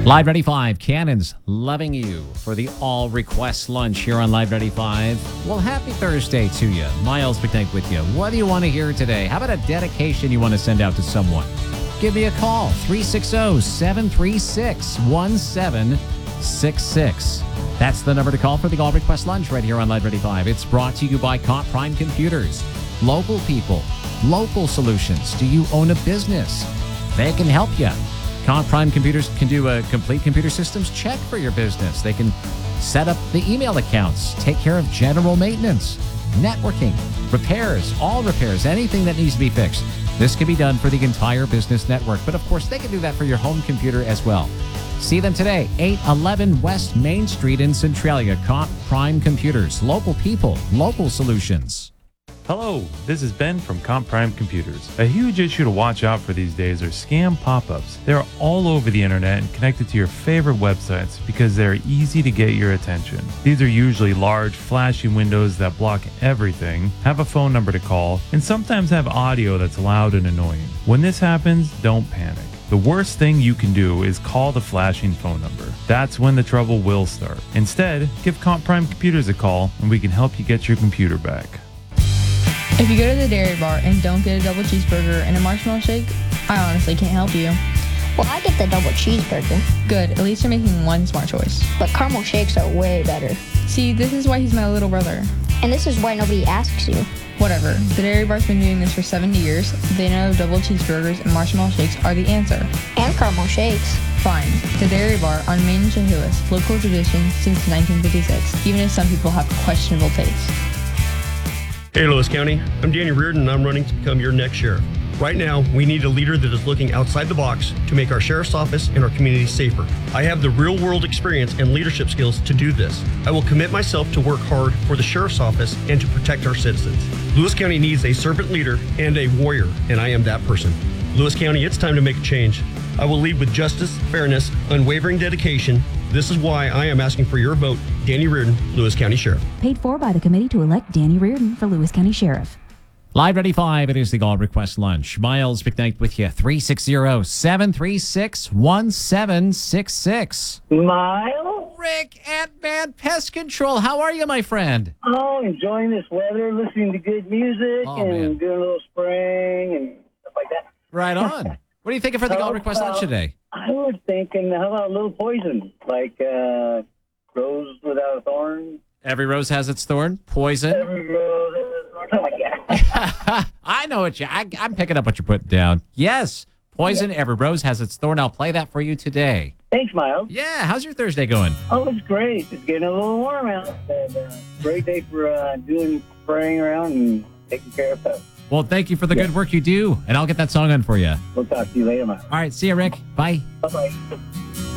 Live 95, Cannon's Loving You for the all request lunch here on Live 95. Well, happy Thursday to you. Miles McKnight with you. What do you want to hear today? How about a dedication you want to send out to someone? Give me a call, 360-736-1766. That's the number to call for the all request lunch right here on Live 95. It's brought to you by Comp Prime Computers. Local people, local solutions. Do you own a business? They can help you. Comp Prime Computers can do a complete computer systems check for your business. They can set up the email accounts, take care of general maintenance, networking, repairs, all repairs, anything that needs to be fixed. This can be done for the entire business network. But of course, they can do that for your home computer as well. See them today, 811 West Main Street in Centralia. Comp Prime Computers. Local people, local solutions. Hello, this is Ben from Comp Prime Computers. A huge issue to watch out for these days are scam pop-ups. They're all over the internet and connected to your favorite websites because they're easy to get your attention. These are usually large, flashy windows that block everything, have a phone number to call, and sometimes have audio that's loud and annoying. When this happens, don't panic. The worst thing you can do is call the flashing phone number. That's when the trouble will start. Instead, give Comp Prime Computers a call and we can help you get your computer back. If you go to the dairy bar and don't get a double cheeseburger and a marshmallow shake, I honestly can't help you. Well, I get the double cheeseburger. Good, at least you're making one smart choice. But caramel shakes are way better. See, this is why he's my little brother. And this is why nobody asks you. Whatever. The dairy bar's been doing this for 70 years. They know double cheeseburgers and marshmallow shakes are the answer. And caramel shakes. Fine. The Dairy Bar on Main and Chehalis, local tradition since 1956, even if some people have questionable tastes. Hey, Lewis County. I'm Danny Reardon, and I'm running to become your next sheriff. Right now, we need a leader that is looking outside the box to make our sheriff's office and our community safer. I have the real-world experience and leadership skills to do this. I will commit myself to work hard for the sheriff's office and to protect our citizens. Lewis County needs a servant leader and a warrior, and I am that person. Lewis County, it's time to make a change. I will lead with justice, fairness, unwavering dedication. This is why I am asking for your vote. Danny Reardon, Lewis County Sheriff. Paid for by the committee to elect Danny Reardon for Lewis County Sheriff. Live 95, it is the All Request Lunch. Miles McKnight with you, 360-736-1766. Miles? Rick at Bad Pest Control. How are you, my friend? Oh, enjoying this weather, listening to good music, and doing a little spraying and stuff like that. Right on. What are you thinking for the All Request Lunch today? I was thinking, how about a little poison, like rose without a thorn? Every rose has its thorn. Poison. Every rose has its thorn. Something like that. I know what I'm picking up what you're putting down. Yes. Poison. Yeah. Every rose has its thorn. I'll play that for you today. Thanks, Miles. Yeah. How's your Thursday going? Oh, it's great. It's getting a little warm out. Great day for doing spraying around and taking care of stuff. Well, thank you for the good work you do, and I'll get that song on for you. We'll talk to you later, Miles. All right. See you, Rick. Bye. Bye-bye.